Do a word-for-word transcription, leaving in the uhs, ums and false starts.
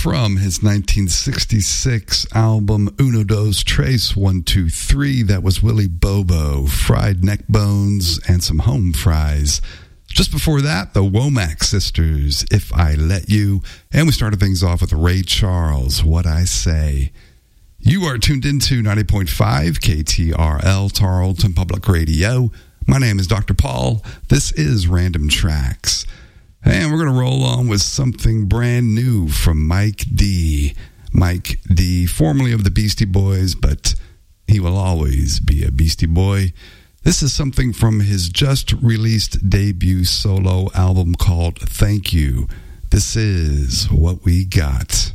from his nineteen sixty-six album Uno Dos Tres, one, two, three. That was Willie Bobo, Fried Neck Bones, and some home fries. Just before that, the Womack Sisters, If I Let You. And we started things off with Ray Charles, What I Say. You are tuned into ninety point five K T R L, Tarleton Public Radio. My name is Doctor Paul. This is Random Tracks. And we're going to roll on with something brand new from Mike D. Mike D, formerly of the Beastie Boys, but he will always be a Beastie Boy. This is something from his just released debut solo album called Thank You. This is What We Got.